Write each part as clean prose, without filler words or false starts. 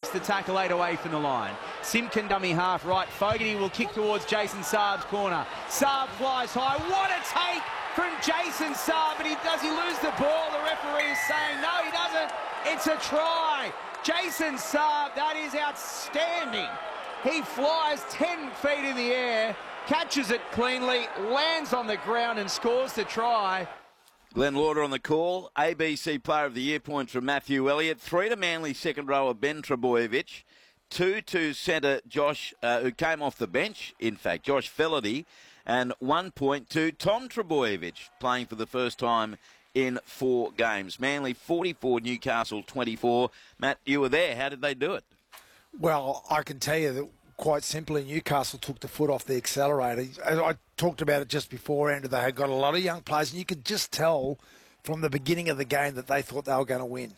The tackle 8 away from the line. Simpkin dummy half right. Fogarty will kick towards Jason Saab's corner. Saab flies high. What a take from Jason Saab, but does he lose the ball? The referee is saying no, he doesn't. It's a try. Jason Saab, that is outstanding. He flies 10 feet in the air, catches it cleanly, lands on the ground and scores the try. Glenn Lauder on the call. ABC Player of the Year points from Matthew Elliott. 3 to Manly second rower Ben Trbojevic. 2 to centre Josh, who came off the bench, in fact, Josh Fellerty. And 1 point to Tom Trbojevic, playing for the first time in 4 games. Manly 44, Newcastle 24. Matt, you were there. How did they do it? Well, I can tell you that quite simply, Newcastle took the foot off the accelerator. I talked about it just before, Andrew. They had got a lot of young players, and you could just tell from the beginning of the game that they thought they were going to win.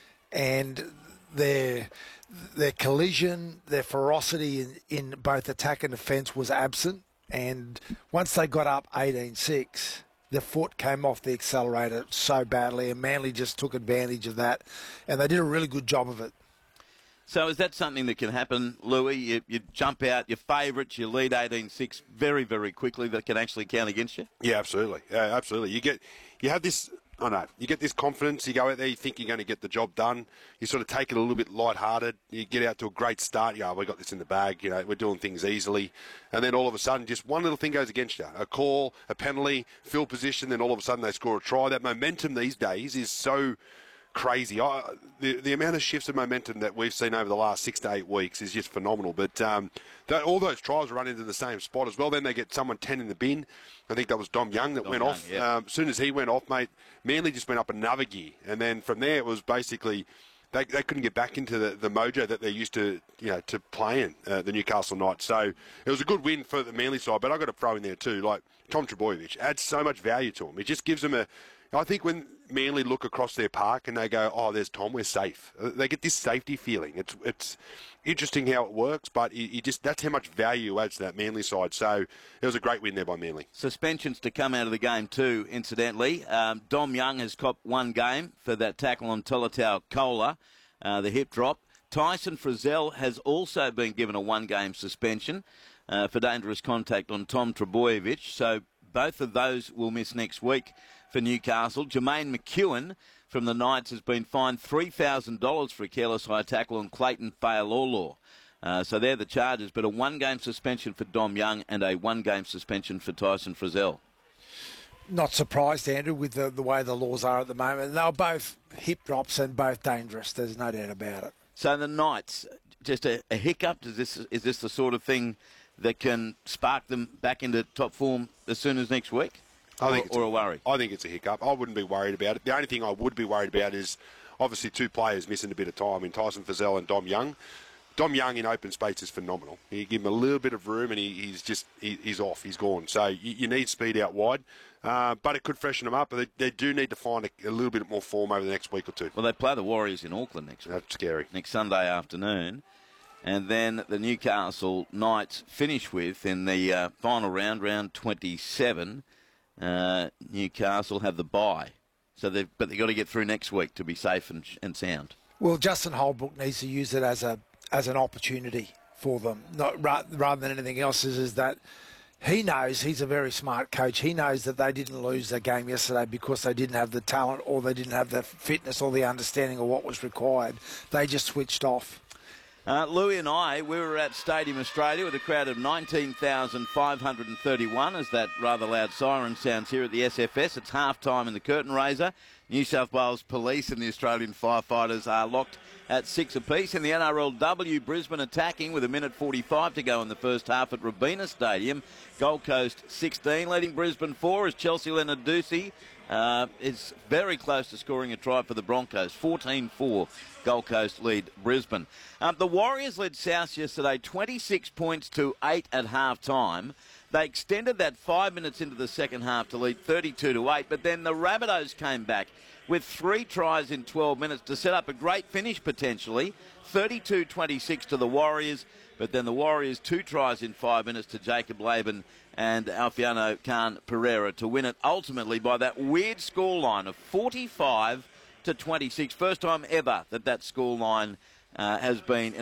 And their collision, their ferocity in both attack and defence was absent. And once they got up 18-6, the foot came off the accelerator so badly, and Manly just took advantage of that. And they did a really good job of it. So is that something that can happen, Louis? You jump out, your favourites, you lead 18-6 very, very quickly, that can actually count against you? Yeah, absolutely. Yeah, absolutely. You have this, I know, you get this confidence, you go out there, you think you're going to get the job done, you sort of take it a little bit lighthearted, you get out to a great start, you go, we got this in the bag, we're doing things easily, and then all of a sudden just one little thing goes against you, a call, a penalty, field position, then all of a sudden they score a try. That momentum these days is so crazy. The amount of shifts of momentum that we've seen over the last 6 to 8 weeks is just phenomenal. But all those tries run into the same spot as well. Then they get someone 10 in the bin. I think that was Dom Young that went off. Yep. As soon as he went off, mate, Manly just went up another gear. And then from there it was basically they couldn't get back into the mojo that they're used to to playing, the Newcastle Knights. So it was a good win for the Manly side. But I've got to throw in there too, like Tom Trbojevic adds so much value to him. It just gives them I think when Manly look across their park and they go, oh, there's Tom, we're safe. They get this safety feeling. It's interesting how it works, but that's how much value adds to that Manly side. So it was a great win there by Manly. Suspensions to come out of the game too, incidentally. Dom Young has copped 1 game for that tackle on Tolatau Kola, the hip drop. Tyson Frizzell has also been given a 1-game suspension for dangerous contact on Tom Trbojevic. So both of those will miss next week for Newcastle. Jermaine McEwen from the Knights has been fined $3,000 for a careless high tackle on Clayton Fa'alolo. So they're the charges, but a 1-game suspension for Dom Young and a 1-game suspension for Tyson Frizzell. Not surprised, Andrew, with the way the laws are at the moment. They're both hip drops and both dangerous. There's no doubt about it. So the Knights, just a hiccup? Is this the sort of thing that can spark them back into top form as soon as next week? Or a worry? I think it's a hiccup. I wouldn't be worried about it. The only thing I would be worried about is obviously 2 players missing a bit of time in Tyson Frizzell and Dom Young. Dom Young in open space is phenomenal. You give him a little bit of room and he's off. He's gone. So you need speed out wide. But it could freshen them up. But they do need to find a little bit more form over the next week or 2. Well, they play the Warriors in Auckland next week. That's scary. Next Sunday afternoon. And then the Newcastle Knights finish with, in the final round 27, Newcastle have the bye. But they've got to get through next week to be safe and sound. Well, Justin Holbrook needs to use it as an opportunity for them, rather than anything else. Is that he knows, he's a very smart coach. He knows that they didn't lose their game yesterday because they didn't have the talent or they didn't have the fitness or the understanding of what was required. They just switched off. Louis and we were at Stadium Australia with a crowd of 19,531 as that rather loud siren sounds here at the SFS. It's half-time in the curtain raiser. New South Wales Police and the Australian firefighters are locked at 6 apiece. In the NRLW, Brisbane attacking with 1:45 to go in the first half at Robina Stadium. Gold Coast 16, leading Brisbane 4 as Chelsea Leonarduzzi is very close to scoring a try for the Broncos. 14-4, Gold Coast lead Brisbane. The Warriors led South yesterday 26 points to 8 at half-time. They extended that 5 minutes into the second half to lead 32-8, but then the Rabbitohs came back with 3 tries in 12 minutes to set up a great finish potentially. 32-26 to the Warriors, but then the Warriors 2 tries in 5 minutes to Jacob Laban and Alfiano Khan Pereira to win it ultimately by that weird scoreline of 45-26. First time ever that scoreline has been in